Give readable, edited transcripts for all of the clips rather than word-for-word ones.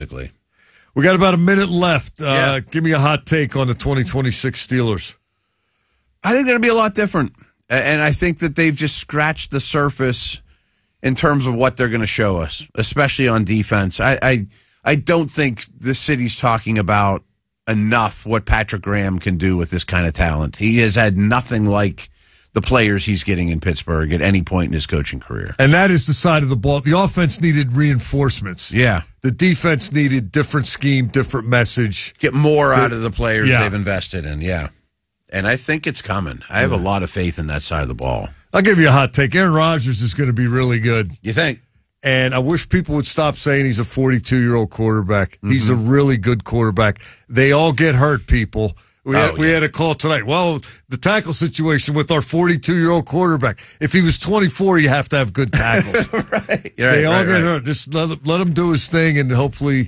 We got about a minute left. Give me a hot take on the 2026 Steelers. I think they're going to be a lot different. And I think that they've just scratched the surface in terms of what they're going to show us, especially on defense. I don't think the city's talking about enough what Patrick Graham can do with this kind of talent. He has had nothing like the players he's getting in Pittsburgh at any point in his coaching career. And that is the side of the ball. The offense needed reinforcements. Yeah. The defense needed different scheme, different message. Get more out of the players they've invested in, And I think it's coming. I have a lot of faith in that side of the ball. I'll give you a hot take. Aaron Rodgers is going to be really good. You think? And I wish people would stop saying he's a 42-year-old quarterback. Mm-hmm. He's a really good quarterback. They all get hurt, people. We had a call tonight. Well, the tackle situation with our 42-year-old quarterback. If he was 24, you have to have good tackles. Right. They all get hurt. Just let him do his thing, and hopefully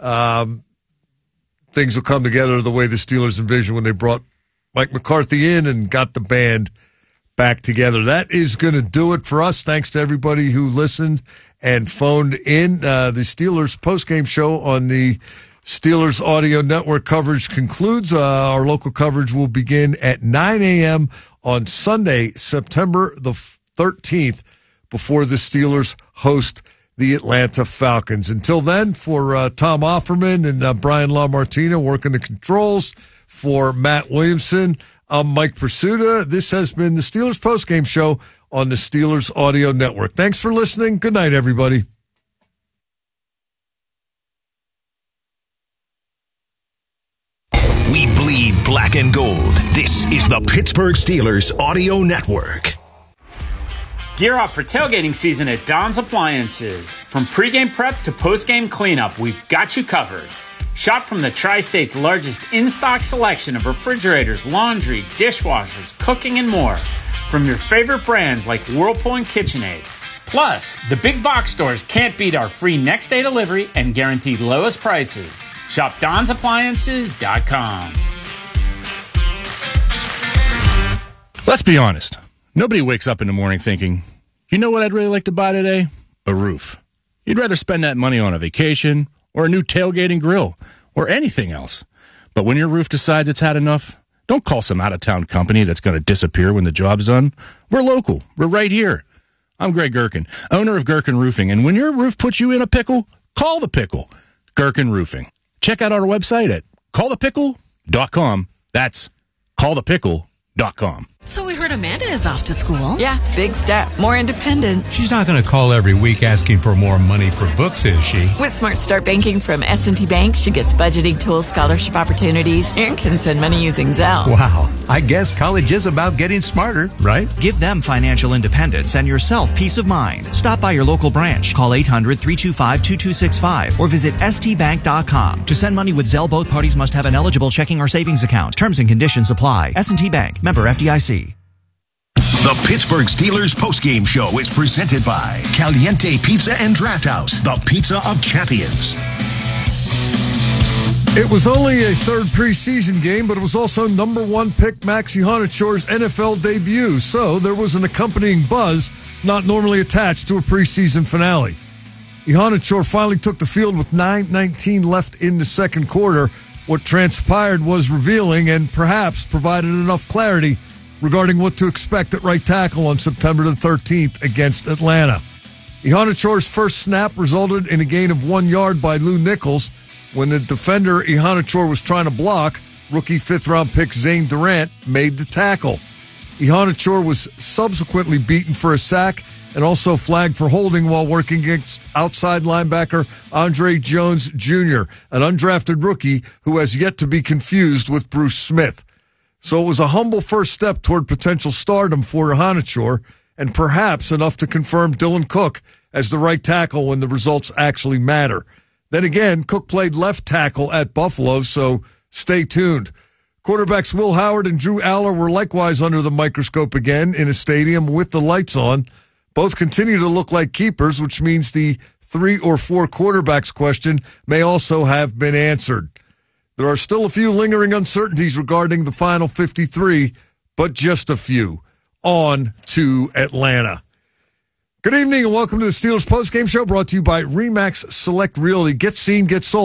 things will come together the way the Steelers envisioned when they brought Mike McCarthy in and got the band back together. That is going to do it for us. Thanks to everybody who listened and phoned in. The Steelers postgame show on the Steelers Audio Network coverage concludes. Our local coverage will begin at 9 a.m. on Sunday, September the 13th, before the Steelers host the Atlanta Falcons. Until then, for Tom Offerman and Brian LaMartina working the controls, for Matt Williamson, I'm Mike Pursuta. This has been the Steelers postgame show on the Steelers Audio Network. Thanks for listening. Good night, everybody. We bleed black and gold. This is the Pittsburgh Steelers Audio Network. Gear up for tailgating season at Don's Appliances. From pregame prep to postgame cleanup, we've got you covered. Shop from the Tri-State's largest in-stock selection of refrigerators, laundry, dishwashers, cooking, and more. From your favorite brands like Whirlpool and KitchenAid. Plus, the big box stores can't beat our free next-day delivery and guaranteed lowest prices. Shop DonsAppliances.com. Let's be honest. Nobody wakes up in the morning thinking, you know what I'd really like to buy today? A roof. You'd rather spend that money on a vacation or a new tailgating grill or anything else. But when your roof decides it's had enough, don't call some out-of-town company that's going to disappear when the job's done. We're local. We're right here. I'm Greg Gherkin, owner of Gherkin Roofing, and when your roof puts you in a pickle, call the pickle. Gherkin Roofing. Check out our website at callthepickle.com. That's callthepickle.com. So we heard Amanda is off to school. Yeah, big step. More independence. She's not going to call every week asking for more money for books, is she? With Smart Start Banking from S&T Bank, she gets budgeting tools, scholarship opportunities, and can send money using Zelle. Wow. I guess college is about getting smarter, right? Give them financial independence and yourself peace of mind. Stop by your local branch. Call 800-325-2265 or visit stbank.com. To send money with Zelle, both parties must have an eligible checking or savings account. Terms and conditions apply. S&T Bank. Member FDIC. The Pittsburgh Steelers postgame show is presented by Caliente Pizza and Draft House, the pizza of champions. It was only a third preseason game, but it was also number one pick Max Ihanochore's NFL debut, so there was an accompanying buzz not normally attached to a preseason finale. Ihanachore finally took the field with 9:19 left in the second quarter. What transpired was revealing and perhaps provided enough clarity regarding what to expect at right tackle on September the 13th against Atlanta. Ihanachore's first snap resulted in a gain of 1 yard by Lou Nichols. When the defender Ihanachore was trying to block, rookie fifth-round pick Zane Durant made the tackle. Ihanachore was subsequently beaten for a sack and also flagged for holding while working against outside linebacker Andre Jones Jr., an undrafted rookie who has yet to be confused with Bruce Smith. So it was a humble first step toward potential stardom for Ihanachore, and perhaps enough to confirm Dylan Cook as the right tackle when the results actually matter. Then again, Cook played left tackle at Buffalo, so stay tuned. Quarterbacks Will Howard and Drew Aller were likewise under the microscope again in a stadium with the lights on. Both continue to look like keepers, which means the 3 or 4 quarterbacks question may also have been answered. There are still a few lingering uncertainties regarding the final 53, but just a few. On to Atlanta. Good evening and welcome to the Steelers postgame show brought to you by RE/MAX Select Realty. Get seen, get sold.